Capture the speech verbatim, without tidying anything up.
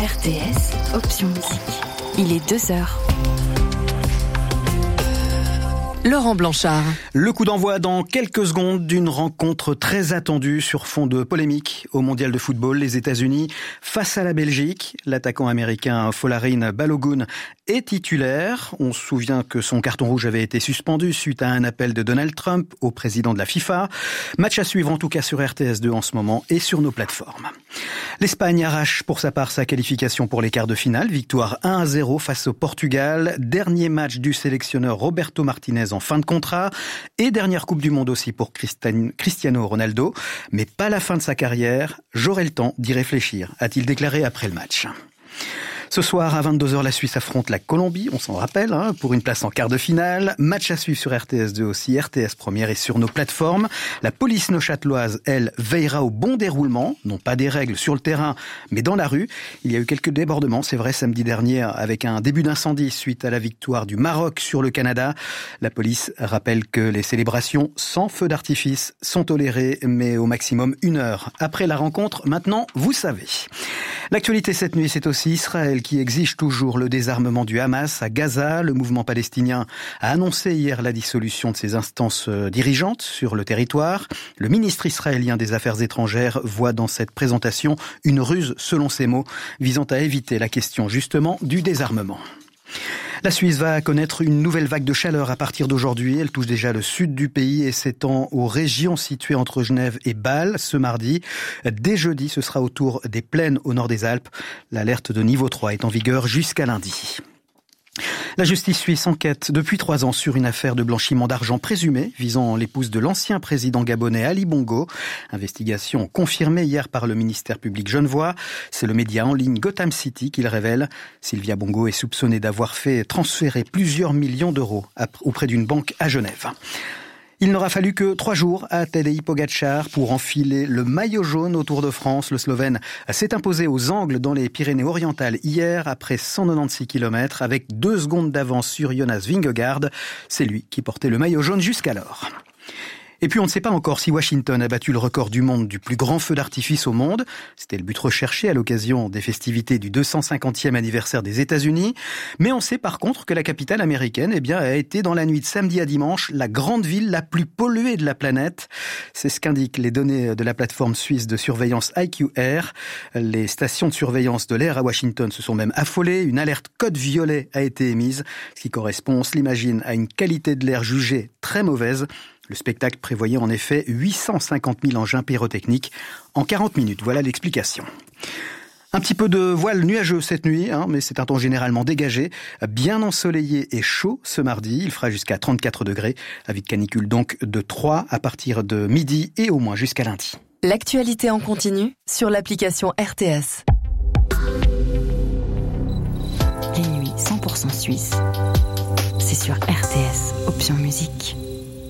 R T S, option musique. Il est deux heures. Laurent Blanchard. Le coup d'envoi dans quelques secondes d'une rencontre très attendue sur fond de polémique au Mondial de football. Les États-Unis face à la Belgique. L'attaquant américain Folarin Balogun est titulaire. On se souvient que son carton rouge avait été suspendu suite à un appel de Donald Trump au président de la FIFA. Match à suivre en tout cas sur R T S deux en ce moment et sur nos plateformes. L'Espagne arrache pour sa part sa qualification pour les quarts de finale. Victoire un à zéro face au Portugal. Dernier match du sélectionneur Roberto Martinez en fin de contrat et dernière Coupe du Monde aussi pour Cristiano Ronaldo. Mais pas la fin de sa carrière. J'aurai le temps d'y réfléchir, a-t-il déclaré après le match. Ce soir, à vingt-deux heures, la Suisse affronte la Colombie, on s'en rappelle, hein, pour une place en quart de finale. Match à suivre sur R T S deux aussi, R T S Première et sur nos plateformes. La police neuchâteloise, elle, veillera au bon déroulement, non pas des règles sur le terrain, mais dans la rue. Il y a eu quelques débordements, c'est vrai, samedi dernier, avec un début d'incendie suite à la victoire du Maroc sur le Canada. La police rappelle que les célébrations sans feu d'artifice sont tolérées, mais au maximum une heure après la rencontre. Maintenant, vous savez. L'actualité cette nuit, c'est aussi Israël qui exige toujours le désarmement du Hamas à Gaza. Le mouvement palestinien a annoncé hier la dissolution de ses instances dirigeantes sur le territoire. Le ministre israélien des Affaires étrangères voit dans cette présentation une ruse, selon ses mots, visant à éviter la question justement du désarmement. La Suisse va connaître une nouvelle vague de chaleur à partir d'aujourd'hui. Elle touche déjà le sud du pays et s'étend aux régions situées entre Genève et Bâle ce mardi. Dès jeudi, ce sera au tour des plaines au nord des Alpes. L'alerte de niveau trois est en vigueur jusqu'à lundi. La justice suisse enquête depuis trois ans sur une affaire de blanchiment d'argent présumé visant l'épouse de l'ancien président gabonais Ali Bongo. Investigation confirmée hier par le ministère public genevois. C'est le média en ligne Gotham City qui le révèle. Sylvia Bongo est soupçonnée d'avoir fait transférer plusieurs millions d'euros auprès d'une banque à Genève. Il n'aura fallu que trois jours à Tadej Pogačar pour enfiler le maillot jaune au Tour de France. Le Slovène s'est imposé aux angles dans les Pyrénées-Orientales hier après cent quatre-vingt-seize kilomètres avec deux secondes d'avance sur Jonas Vingegaard. C'est lui qui portait le maillot jaune jusqu'alors. Et puis on ne sait pas encore si Washington a battu le record du monde du plus grand feu d'artifice au monde. C'était le but recherché à l'occasion des festivités du deux cent cinquantième anniversaire des États-Unis. Mais on sait par contre que la capitale américaine eh bien, a été dans la nuit de samedi à dimanche la grande ville la plus polluée de la planète. C'est ce qu'indiquent les données de la plateforme suisse de surveillance I Q Air. Les stations de surveillance de l'air à Washington se sont même affolées. Une alerte code violet a été émise, ce qui correspond, on se l'imagine, à une qualité de l'air jugée très mauvaise. Le spectacle prévoyait en effet huit cent cinquante mille engins pyrotechniques en quarante minutes. Voilà l'explication. Un petit peu de voile nuageux cette nuit, hein, mais c'est un temps généralement dégagé, bien ensoleillé et chaud ce mardi. Il fera jusqu'à trente-quatre degrés, avec canicule donc de trois à partir de midi et au moins jusqu'à lundi. L'actualité en continu sur l'application R T S. Les nuits cent pour cent suisses, c'est sur R T S, option musique.